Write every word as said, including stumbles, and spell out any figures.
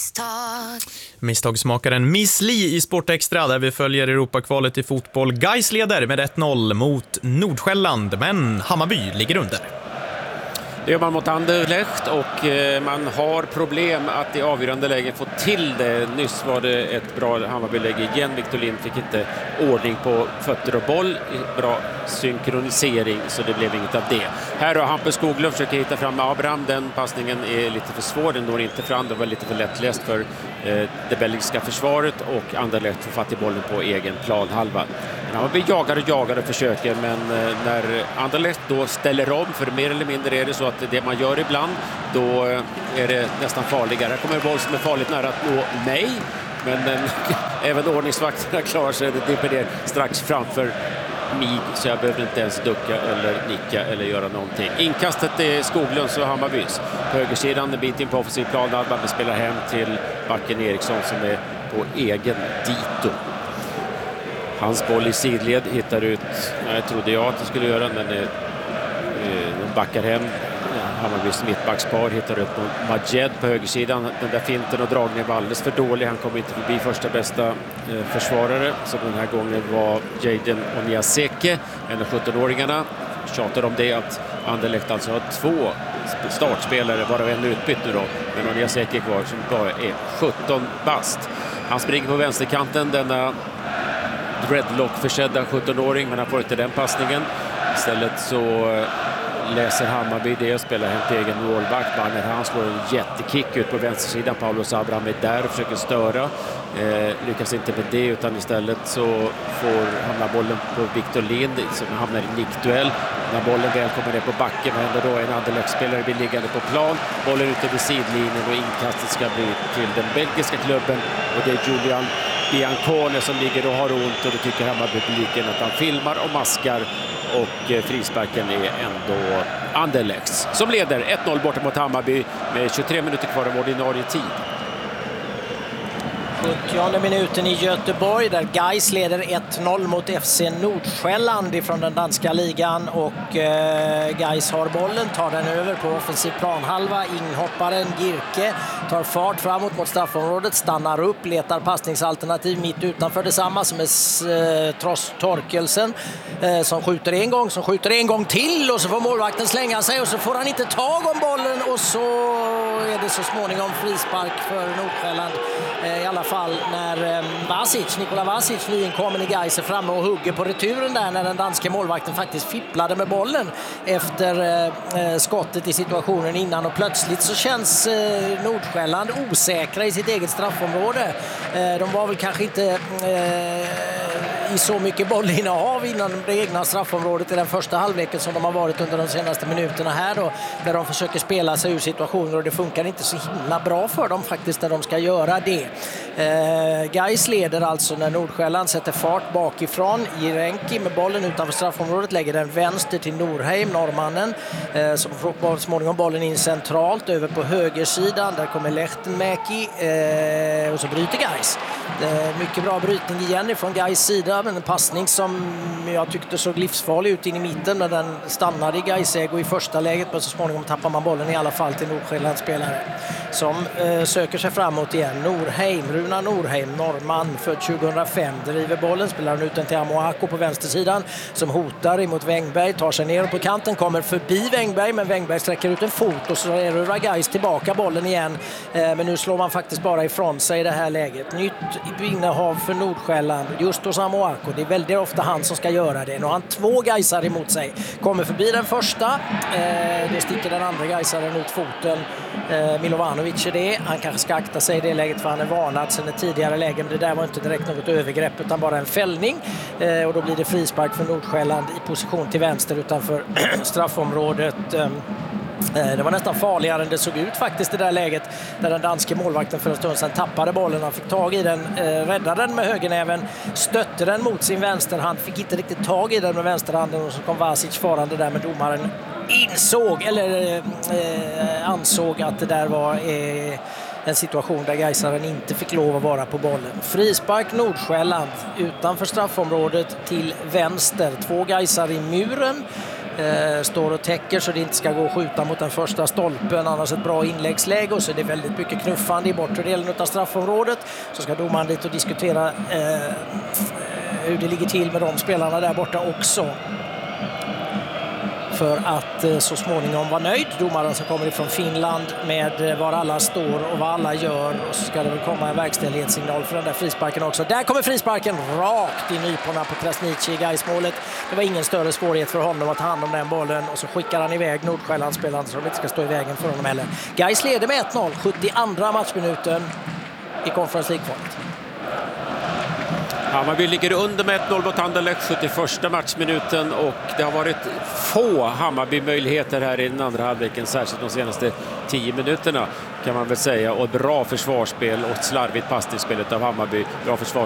Misstagsmakaren Miss Li i Sportextra där vi följer Europakvalet i fotboll. Gais leder med ett noll mot Nordsjälland, men Hammarby ligger under. Det gör man mot Anderlecht och man har problem att i avgörande läge få till det. Nyss var det ett bra Hammarby-läge igen. Victor Lind fick inte ordning på fötter och boll. Bra synkronisering, så det blev inget av det. Här har Hampus Skoglund försöker hitta fram Abraham. Den passningen är lite för svår. Den når inte fram. Det var lite för lättläst för eh, det belgiska försvaret och Anderlecht får fatt i bollen på egen planhalva. Hammarby jagar och jagar och försöker, men eh, när Anderlecht då ställer om, för mer eller mindre är det så att det man gör ibland, då är det nästan farligare. Här kommer en boll som är farligt nära att nå mig, men eh, även ordningsvakterna klarar sig. Det dimper ner strax framför mig, så jag behöver inte ens ducka eller nicka eller göra någonting. Inkastet är Skoglunds och Hammarbys. På högersidan en bit in på offensiv plan. Alban spelar hem till backen Eriksson som är på egen dito. Hans boll i sidled hittar ut, jag trodde jag att det skulle göra, men det, de backar hem. Hammarbys mittbackspar hittar upp Majed på högersidan. Den där finten och dragningen var alldeles för dålig. Han kom inte förbi första bästa eh, försvarare, som den här gången var Jaden Oniaseke, en av sjutton-åringarna. Tjatar om det att Anderlecht alltså har två startspelare, bara en utbytt nu då. Men Oniaseke är kvar som bara är sjutton bast. Han springer på vänsterkanten, denna dreadlock-försedda sjutton-åring, men han får inte den passningen. Istället så läser Hammarby det och spelar hem till egen målback. Banner, han slår en jättekick ut på vänstersidan. Paulos Abraham är där och försöker störa. Eh, lyckas inte med det, utan istället så får hamna bollen på Victor Lind som hamnar i nickduell. När bollen väl kommer ner på backen händer då en Anderlecht-spelare blir liggande på plan. Bollen ute vid sidlinjen och inkastet ska bli till den belgiska klubben. Och det är Julian Biancone som ligger och har ont, och det tycker Hammarby-publiken att han filmar och maskar. Och frisparken är ändå Anderlechts som leder ett noll borta mot Hammarby med tjugotre minuter kvar av ordinarie tid. sjuttionde minuten i Göteborg där Gais leder ett noll mot F C Nordsjälland ifrån den danska ligan, och eh, Gais har bollen, tar den över på offensiv planhalva. Inhopparen Girke tar fart framåt mot straffområdet, stannar upp, letar passningsalternativ mitt utanför, detsamma som är eh, Tross Torkelsen eh, som skjuter en gång, som skjuter en gång till, och så får målvakten slänga sig och så får han inte tag om bollen, och så är det så småningom frispark för Nordsjälland eh, i alla fall när eh, Vasic, Nikola Vasic, nyinkommen i Gais, är framme och hugger på returen där när den danska målvakten faktiskt fipplade med bollen efter eh, skottet i situationen innan, och plötsligt så känns eh, Nordsjälland osäkra i sitt eget straffområde. Eh, de var väl kanske inte eh, i så mycket bollinnehav innan det egna straffområdet i den första halvleken som de har varit under de senaste minuterna här då, där de försöker spela sig ur situationer, och det funkar inte så himla bra för dem faktiskt när de ska göra det. Eh, Gais leder alltså när Nordsjälland sätter fart bakifrån. Jirenki med bollen utanför straffområdet lägger den vänster till Norheim, norrmannen, eh, som får småningom bollen in centralt över på högersidan. Där kommer Lehtenmäki eh, och så bryter Gais. Eh, mycket bra brytning igen från Gais sida, men en passning som jag tyckte såg livsfarlig ut in i mitten, men den stannade i Gais ägo i första läget, men så småningom tappar man bollen i alla fall till Nordsjällands spelare som eh, söker sig framåt igen. Norheim, Runa Norheim, norrman, född tjugohundrafem, driver bollen, spelar den ut den till Amoako på vänstersidan som hotar emot Wängberg, tar sig ner på kanten, kommer förbi Wängberg, men Wängberg sträcker ut en fot och så rör Gais tillbaka bollen igen, eh, men nu slår man faktiskt bara ifrån sig i det här läget. Nytt innehav för Nordsjälland, just hos Amoako, det är väldigt ofta han som ska göra det. Nu har han två Gaisar emot sig, kommer förbi den första, eh, det sticker den andra Gaisaren ut foten. eh, Milovanovic är det, han kanske ska akta sig i det läget för han är varnad sen ett tidigare läge, men det där var inte direkt något övergrepp utan bara en fällning, eh, och då blir det frispark för Nordsjälland i position till vänster utanför straffområdet. eh, Det var nästan farligare än det såg ut faktiskt i det där läget där den danske målvakten för en stund sedan tappade bollen. Han fick tag i den, eh, räddade den med högernäven, stötte den mot sin vänsterhand, fick inte riktigt tag i den med vänsterhanden, och så kom Vasic farande där, med domaren insåg eller eh, ansåg att det där var eh, en situation där Gaisaren inte fick lov att vara på bollen. Frispark Nordsjälland utanför straffområdet till vänster. Två Gaisar i muren. eh, står och täcker så det inte ska gå att skjuta mot den första stolpen. Annars ett bra inläggsläge och så är det väldigt mycket knuffande i bortre delen av straffområdet. Så ska domaren dit och diskutera eh, hur det ligger till med de spelarna där borta också. För att eh, så småningom vara nöjd. Domaren som kommer ifrån Finland med eh, var alla står och vad alla gör. Och så ska det väl komma en verkställighetssignal för den där frisparken också. Där kommer frisparken rakt i nyporna på Krasniqi i Gais-målet. Det var ingen större svårighet för honom att ta hand om den bollen. Och så skickar han iväg Nordsjällandsspelaren så de inte ska stå i vägen för honom heller. Gais leder med ett noll, sjuttioandra matchminuten i Conference League-kvalet. Hammarby ligger under med ett noll mot Anderlecht, sjuttioförsta matchminuten och det har varit få Hammarby-möjligheter här i den andra halvleken, särskilt de senaste tio minuterna kan man väl säga. Och bra försvarsspel och slarvigt passningsspelet av Hammarby. Bra försvarsspel